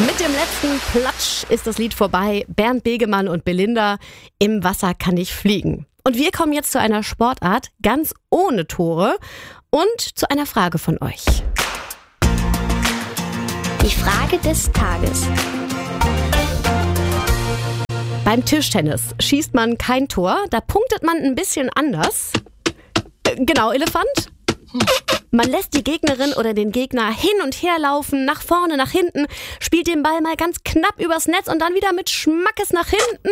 Mit dem letzten Platsch ist das Lied vorbei. Bernd Begemann und Belinda, Im Wasser kann ich fliegen. Und wir kommen jetzt zu einer Sportart ganz ohne Tore und zu einer Frage von euch. Die Frage des Tages. Beim Tischtennis schießt man kein Tor, da punktet man ein bisschen anders. Genau, Elefant? Man lässt die Gegnerin oder den Gegner hin und her laufen, nach vorne, nach hinten, spielt den Ball mal ganz knapp übers Netz und dann wieder mit Schmackes nach hinten.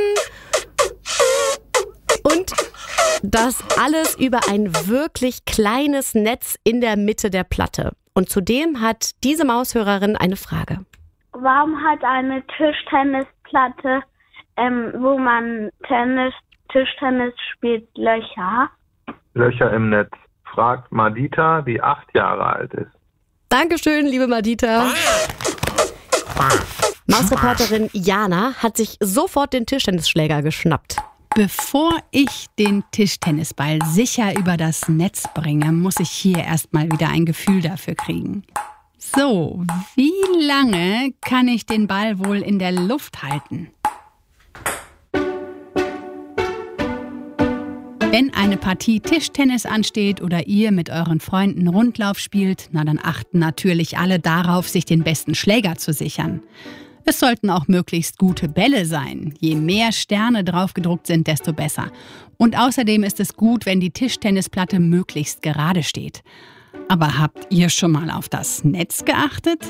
Und das alles über ein wirklich kleines Netz in der Mitte der Platte. Und zudem hat diese Maushörerin eine Frage. Warum hat eine Tischtennisplatte, wo man Tischtennis spielt, Löcher? Löcher im Netz. Fragt Madita, die 8 Jahre alt ist. Dankeschön, liebe Madita. Mausreporterin Jana hat sich sofort den Tischtennisschläger geschnappt. Bevor ich den Tischtennisball sicher über das Netz bringe, muss ich hier erstmal wieder ein Gefühl dafür kriegen. So, wie lange kann ich den Ball wohl in der Luft halten? Wenn eine Partie Tischtennis ansteht oder ihr mit euren Freunden Rundlauf spielt, na dann achten natürlich alle darauf, sich den besten Schläger zu sichern. Es sollten auch möglichst gute Bälle sein. Je mehr Sterne drauf gedruckt sind, desto besser. Und außerdem ist es gut, wenn die Tischtennisplatte möglichst gerade steht. Aber habt ihr schon mal auf das Netz geachtet?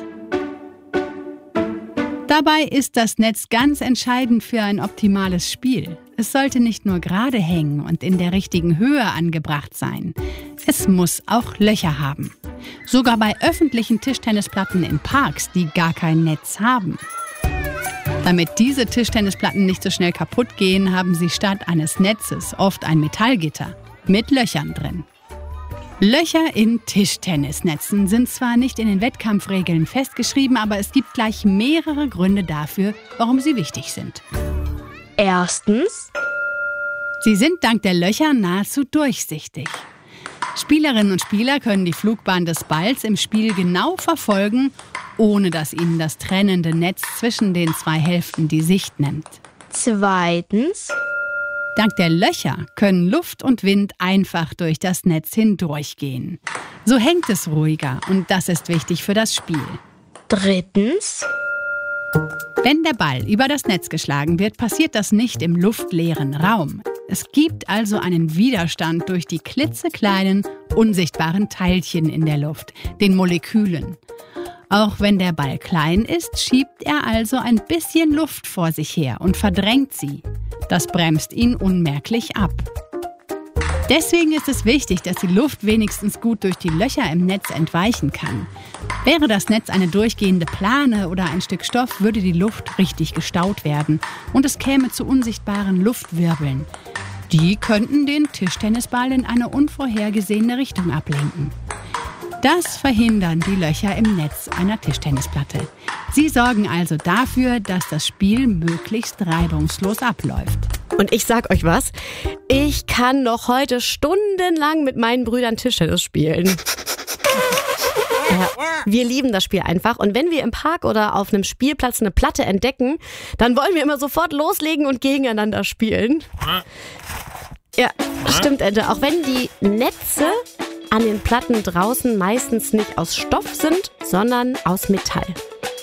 Dabei ist das Netz ganz entscheidend für ein optimales Spiel. Es sollte nicht nur gerade hängen und in der richtigen Höhe angebracht sein. Es muss auch Löcher haben. Sogar bei öffentlichen Tischtennisplatten in Parks, die gar kein Netz haben. Damit diese Tischtennisplatten nicht so schnell kaputt gehen, haben sie statt eines Netzes oft ein Metallgitter mit Löchern drin. Löcher in Tischtennisnetzen sind zwar nicht in den Wettkampfregeln festgeschrieben, aber es gibt gleich mehrere Gründe dafür, warum sie wichtig sind. Erstens, sie sind dank der Löcher nahezu durchsichtig. Spielerinnen und Spieler können die Flugbahn des Balls im Spiel genau verfolgen, ohne dass ihnen das trennende Netz zwischen den zwei Hälften die Sicht nimmt. zweitens, Dank der Löcher können Luft und Wind einfach durch das Netz hindurchgehen. So hängt es ruhiger und das ist wichtig für das Spiel. drittens, Wenn der Ball über das Netz geschlagen wird, passiert das nicht im luftleeren Raum. Es gibt also einen Widerstand durch die klitzekleinen, unsichtbaren Teilchen in der Luft, den Molekülen. Auch wenn der Ball klein ist, schiebt er also ein bisschen Luft vor sich her und verdrängt sie. Das bremst ihn unmerklich ab. Deswegen ist es wichtig, dass die Luft wenigstens gut durch die Löcher im Netz entweichen kann. Wäre das Netz eine durchgehende Plane oder ein Stück Stoff, würde die Luft richtig gestaut werden und es käme zu unsichtbaren Luftwirbeln. Die könnten den Tischtennisball in eine unvorhergesehene Richtung ablenken. Das verhindern die Löcher im Netz einer Tischtennisplatte. Sie sorgen also dafür, dass das Spiel möglichst reibungslos abläuft. Und ich sag euch was, ich kann noch heute stundenlang mit meinen Brüdern Tischtennis spielen. Ja, wir lieben das Spiel einfach und wenn wir im Park oder auf einem Spielplatz eine Platte entdecken, dann wollen wir immer sofort loslegen und gegeneinander spielen. Ja, stimmt, Ente. Auch wenn die Netze an den Platten draußen meistens nicht aus Stoff sind, sondern aus Metall.